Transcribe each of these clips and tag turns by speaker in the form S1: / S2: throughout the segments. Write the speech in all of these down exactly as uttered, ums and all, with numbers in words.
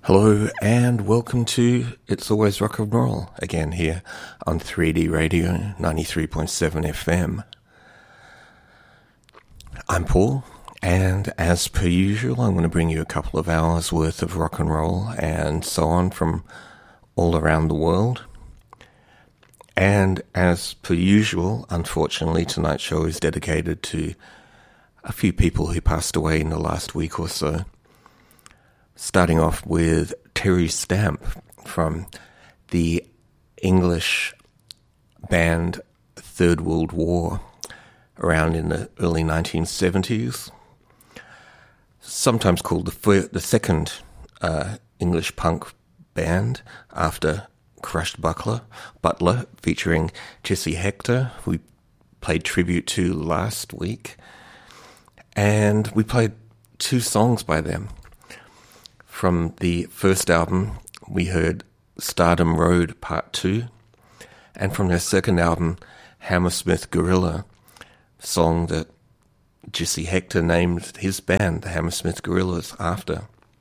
S1: Hello and welcome to It's Always Rock and Roll, again here on three D Radio ninety-three point seven F M. I'm Paul, and as per usual, I'm going to bring you a couple of hours worth of rock and roll and so on from all around the world. And as per usual, unfortunately, tonight's show is dedicated to a few people who passed away in the last week or so. Starting off with Terry Stamp from the English band Third World War around in the early nineteen seventies. Sometimes called the fir- the second uh, English punk band after Crushed Butler, Butler, featuring Jesse Hector, who we played tribute to last week. And we played two songs by them. From the first album, we heard Stardom Road Part two, and from their second album, Hammersmith Gorilla, a song that Jesse Hector named his band, the Hammersmith Gorillas, after.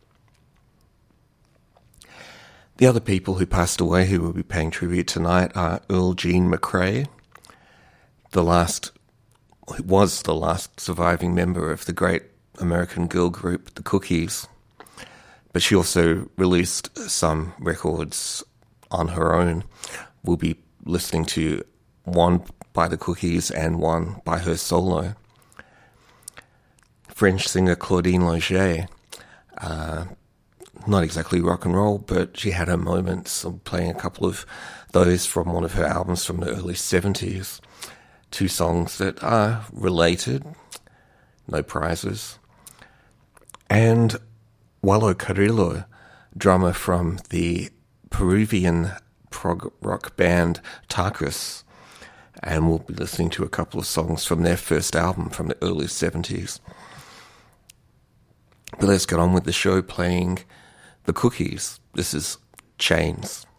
S1: The other people who passed away who will be paying tribute tonight are Earl Jean McRae, the last, was the last surviving member of the great American girl group, the Cookies. But she also released some records on her own. We'll be listening to one by the Cookies and one by her solo. French singer Claudine Lauget, uh, not exactly rock and roll, but she had her moments. I'm playing a couple of those from one of her albums from the early seventies. Two songs that are related, no prizes. And Wallo Carrillo, drummer from the Peruvian prog rock band Tarkus, and we'll be listening to a couple of songs from their first album from the early seventies. But let's get on with the show playing the Cookies. This is Chains.